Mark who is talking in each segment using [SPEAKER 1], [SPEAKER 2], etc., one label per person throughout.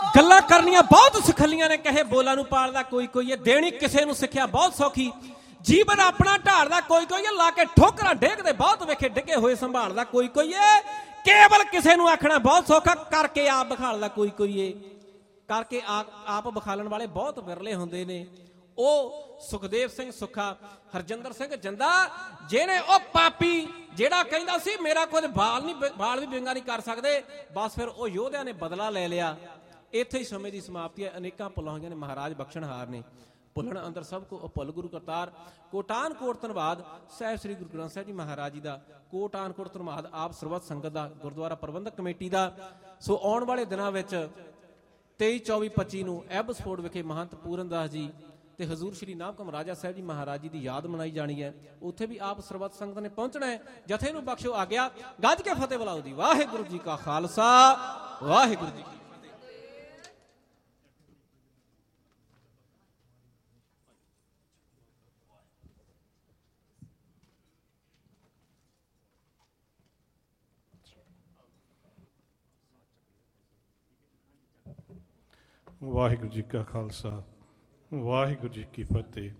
[SPEAKER 1] ਗੱਲਾਂ ਕਰਨੀਆਂ ਬਹੁਤ ਸਿਖਲੀਆਂ ਨੇ, ਕਹੇ ਬੋਲਾਂ ਨੂੰ ਪਾਲਦਾ ਕੋਈ ਕੋਈ ਏ, ਦੇਣੀ ਕਿਸੇ ਨੂੰ ਸਿੱਖਿਆ ਬਹੁਤ ਸੌਖੀ, ਜੀਵਨ ਆਪਣਾ ਢਾਲਦਾ ਕੋਈ ਕੋਈ ਏ, ਲਾ ਕੇ ਠੋਕਰਾਂ ਡੇਗਦੇ ਬਹੁਤ ਵੇਖੇ, ਡਿੱਗੇ ਹੋਏ ਸੰਭਾਲਦਾ ਕੋਈ ਕੋਈ ਏ, ਕੇਵਲ ਕਿਸੇ ਨੂੰ ਆਖਣਾ ਬਹੁਤ ਸੌਖਾ, ਕਰਕੇ ਆਪ ਵਿਖਾਲਦਾ ਕੋਈ ਕੋਈ ਏ। ਕਰਕੇ ਆਪ ਵਿਖਾਲਣ ਵਾਲੇ ਬਹੁਤ ਵਿਰਲੇ ਹੁੰਦੇ ਨੇ। ਉਹ ਸੁਖਦੇਵ ਸਿੰਘ ਸੁੱਖਾ, ਹਰਜਿੰਦਰ ਸਿੰਘ ਜਿੰਦਾ, ਜਿਹਨੇ ਉਹ ਪਾਪੀ ਜਿਹੜਾ ਕਹਿੰਦਾ ਸੀ ਮੇਰਾ ਕੁਝ ਬਾਲ ਵੀ ਵਿੰਗਾ ਨਹੀਂ ਕਰ ਸਕਦੇ, ਬਸ ਫਿਰ ਉਹ ਯੋਧਿਆਂ ਨੇ ਬਦਲਾ ਲੈ ਲਿਆ। ਇੱਥੇ ਹੀ ਸਮੇਂ ਦੀ ਸਮਾਪਤੀ ਹੈ। ਅਨੇਕਾਂ ਭੁੱਲਾਂ ਹੋਈਆਂ ਨੇ, ਮਹਾਰਾਜ ਬਖਸ਼ਣਹਾਰ ਨੇ। ਭੁੱਲਣ ਅੰਦਰ ਸਭ ਕੋ ਅਭੁੱਲ ਗੁਰੂ ਕਰਤਾਰ। ਕੋਟਾਨ ਕੋਟ ਧੰਨਵਾਦ ਸਾਹਿਬ ਸ੍ਰੀ ਗੁਰੂ ਗ੍ਰੰਥ ਸਾਹਿਬ ਜੀ ਮਹਾਰਾਜ ਜੀ ਦਾ, ਕੋਟਾਨ ਕੋਟ ਧੰਨਵਾਦ ਆਪ ਸਰਬੱਤ ਸੰਗਤ ਦਾ, ਗੁਰਦੁਆਰਾ ਪ੍ਰਬੰਧਕ ਕਮੇਟੀ ਦਾ। ਸੋ ਆਉਣ ਵਾਲੇ ਦਿਨਾਂ ਵਿੱਚ 23, 24, 25 ਨੂੰ ਐਬਸਫੋਰਡ ਵਿਖੇ ਮਹੰਤ ਪੂਰਨ ਦਾਸ ਜੀ ਤੇ ਹਜ਼ੂਰ ਸ਼੍ਰੀ ਨਾਭਕਮ ਰਾਜਾ ਸਾਹਿਬ ਜੀ ਮਹਾਰਾਜ ਜੀ ਦੀ ਯਾਦ ਮਨਾਈ ਜਾਣੀ ਹੈ। ਉੱਥੇ ਵੀ ਆਪ ਸਰਬੱਤ ਸੰਗਤ ਨੇ ਪਹੁੰਚਣਾ ਹੈ। ਜਥੇ ਨੂੰ ਬਖਸ਼ੋ ਆਗਿਆ, ਗੱਜ ਕੇ ਫਤਿਹ ਬੁਲਾਓ ਦੀ। ਵਾਹਿਗੁਰੂ ਜੀ ਕਾ ਖਾਲਸਾ, ਵਾਹਿਗੁਰੂ ਜੀ ਕੀ
[SPEAKER 2] ਵਾਹਿਗੁਰੂ ਜੀ ਕਾ ਖਾਲਸਾ, ਵਾਹਿਗੁਰੂ ਜੀ ਕੀ ਫਤਿਹ।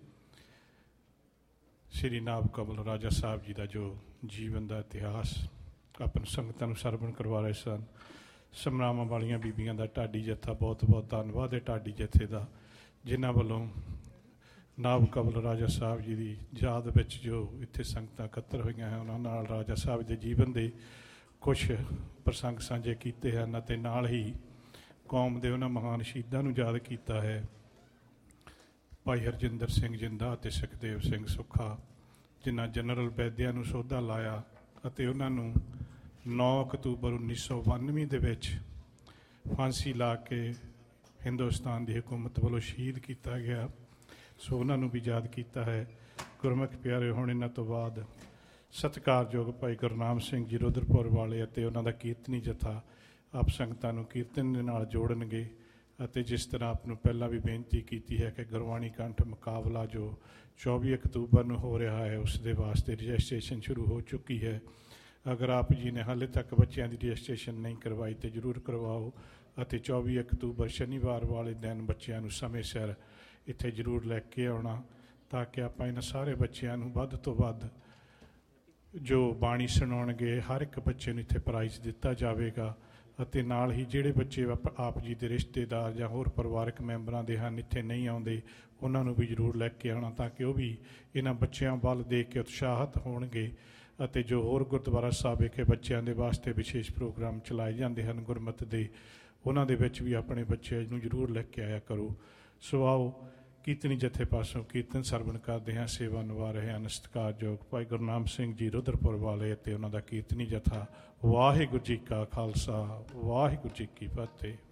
[SPEAKER 2] ਸ਼੍ਰੀ ਨਾਭ ਕਮਲ ਰਾਜਾ ਸਾਹਿਬ ਜੀ ਦਾ ਜੋ ਜੀਵਨ ਦਾ ਇਤਿਹਾਸ ਆਪਣੀ ਸੰਗਤਾਂ ਨੂੰ ਸਰਵਣ ਕਰਵਾ ਰਹੇ ਸਨ। ਸਮਰਾਵਾਂ ਵਾਲੀਆਂ ਬੀਬੀਆਂ ਦਾ ਢਾਡੀ ਜੱਥਾ, ਬਹੁਤ ਬਹੁਤ ਧੰਨਵਾਦ ਹੈ ਢਾਡੀ ਜੱਥੇ ਦਾ, ਜਿਨ੍ਹਾਂ ਵੱਲੋਂ ਨਾਭ ਕਮਲ ਰਾਜਾ ਸਾਹਿਬ ਜੀ ਦੀ ਯਾਦ ਵਿੱਚ ਜੋ ਇੱਥੇ ਸੰਗਤਾਂ ਇਕੱਤਰ ਹੋਈਆਂ ਹਨ, ਉਹਨਾਂ ਨਾਲ ਰਾਜਾ ਸਾਹਿਬ ਦੇ ਜੀਵਨ ਦੇ ਕੁਛ ਪ੍ਰਸੰਗ ਸਾਂਝੇ ਕੀਤੇ ਹਨ ਅਤੇ ਨਾਲ ਹੀ ਕੌਮ ਦੇ ਉਹਨਾਂ ਮਹਾਨ ਸ਼ਹੀਦਾਂ ਨੂੰ ਯਾਦ ਕੀਤਾ ਹੈ। ਭਾਈ ਹਰਜਿੰਦਰ ਸਿੰਘ ਜਿੰਦਾ ਅਤੇ ਸੁਖਦੇਵ ਸਿੰਘ ਸੁੱਖਾ, ਜਿਨ੍ਹਾਂ ਜਨਰਲ ਵੈਦਿਆ ਨੂੰ ਸੋਧਾ ਲਾਇਆ ਅਤੇ ਉਹਨਾਂ ਨੂੰ 9 ਅਕਤੂਬਰ 1992 ਦੇ ਵਿੱਚ ਫਾਂਸੀ ਲਾ ਕੇ ਹਿੰਦੁਸਤਾਨ ਦੀ ਹਕੂਮਤ ਵੱਲੋਂ ਸ਼ਹੀਦ ਕੀਤਾ ਗਿਆ। ਸੋ ਉਹਨਾਂ ਨੂੰ ਵੀ ਯਾਦ ਕੀਤਾ ਹੈ। ਗੁਰਮੁਖ ਪਿਆਰੇ, ਹੁਣ ਇਹਨਾਂ ਤੋਂ ਬਾਅਦ ਸਤਿਕਾਰਯੋਗ ਭਾਈ ਗੁਰਨਾਮ ਸਿੰਘ ਜੀ ਰੁਦਰਪੁਰ ਵਾਲੇ ਅਤੇ ਉਹਨਾਂ ਦਾ ਕੀਰਤਨੀ ਜਥਾ ਆਪ ਸੰਗਤਾਂ ਨੂੰ ਕੀਰਤਨ ਦੇ ਨਾਲ ਜੋੜਨਗੇ। ਅਤੇ ਜਿਸ ਤਰ੍ਹਾਂ ਆਪ ਨੂੰ ਪਹਿਲਾਂ ਵੀ ਬੇਨਤੀ ਕੀਤੀ ਹੈ ਕਿ ਗੁਰਬਾਣੀ ਕੰਠ ਮੁਕਾਬਲਾ ਜੋ 24 ਅਕਤੂਬਰ ਨੂੰ ਹੋ ਰਿਹਾ ਹੈ, ਉਸ ਦੇ ਵਾਸਤੇ ਰਜਿਸਟ੍ਰੇਸ਼ਨ ਸ਼ੁਰੂ ਹੋ ਚੁੱਕੀ ਹੈ। ਅਗਰ ਆਪ ਜੀ ਨੇ ਹਾਲੇ ਤੱਕ ਬੱਚਿਆਂ ਦੀ ਰਜਿਸਟ੍ਰੇਸ਼ਨ ਨਹੀਂ ਕਰਵਾਈ ਤਾਂ ਜ਼ਰੂਰ ਕਰਵਾਓ ਅਤੇ 24 ਅਕਤੂਬਰ ਸ਼ਨੀਵਾਰ ਵਾਲੇ ਦਿਨ ਬੱਚਿਆਂ ਨੂੰ ਸਮੇਂ ਸਿਰ ਇੱਥੇ ਜ਼ਰੂਰ ਲੈ ਕੇ ਆਉਣਾ, ਤਾਂ ਕਿ ਆਪਾਂ ਇਹਨਾਂ ਸਾਰੇ ਬੱਚਿਆਂ ਨੂੰ ਵੱਧ ਤੋਂ ਵੱਧ ਜੋ ਬਾਣੀ ਸੁਣਾਉਣਗੇ, ਹਰ ਇੱਕ ਬੱਚੇ ਨੂੰ ਇੱਥੇ ਪ੍ਰਾਈਜ਼ ਦਿੱਤਾ ਜਾਵੇਗਾ। ਅਤੇ ਨਾਲ ਹੀ ਜਿਹੜੇ ਬੱਚੇ ਆਪ ਜੀ ਦੇ ਰਿਸ਼ਤੇਦਾਰ ਜਾਂ ਹੋਰ ਪਰਿਵਾਰਕ ਮੈਂਬਰਾਂ ਦੇ ਹਨ, ਇੱਥੇ ਨਹੀਂ ਆਉਂਦੇ, ਉਹਨਾਂ ਨੂੰ ਵੀ ਜ਼ਰੂਰ ਲੈ ਕੇ ਆਉਣਾ, ਤਾਂ ਕਿ ਉਹ ਵੀ ਇਹਨਾਂ ਬੱਚਿਆਂ ਵੱਲ ਦੇਖ ਕੇ ਉਤਸ਼ਾਹਿਤ ਹੋਣਗੇ। ਅਤੇ ਜੋ ਹੋਰ ਗੁਰਦੁਆਰਾ ਸਾਹਿਬ ਵਿਖੇ ਬੱਚਿਆਂ ਦੇ ਵਾਸਤੇ ਵਿਸ਼ੇਸ਼ ਪ੍ਰੋਗਰਾਮ ਚਲਾਏ ਜਾਂਦੇ ਹਨ ਗੁਰਮਤਿ ਦੇ, ਉਹਨਾਂ ਦੇ ਵਿੱਚ ਵੀ ਆਪਣੇ ਬੱਚਿਆਂ ਨੂੰ ਜ਼ਰੂਰ ਲੈ ਕੇ ਆਇਆ ਕਰੋ। ਸੋ ਆਓ ਕੀਰਤਨੀ ਜਥੇ ਪਾਸੋਂ ਕੀਰਤਨ ਸਰਵਣ ਕਰਦੇ ਹਾਂ। ਸੇਵਾ ਨਿਭਾ ਰਹੇ ਹਨ ਸਤਿਕਾਰਯੋਗ ਭਾਈ ਗੁਰਨਾਮ ਸਿੰਘ ਜੀ ਰੁਦਰਪੁਰ ਵਾਲੇ ਅਤੇ ਉਹਨਾਂ ਦਾ ਕੀਰਤਨੀ ਜਥਾ। ਵਾਹਿਗੁਰੂ ਜੀ ਕਾ ਖਾਲਸਾ, ਵਾਹਿਗੁਰੂ ਜੀ ਕੀ ਫਤਿਹ।